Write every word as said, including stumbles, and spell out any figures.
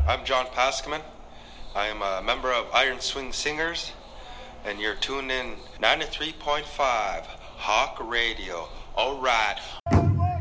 I'm John Paskman. I am a member of Iron Swing Singers, and you're tuned in ninety-three point five Hawk Radio. All right.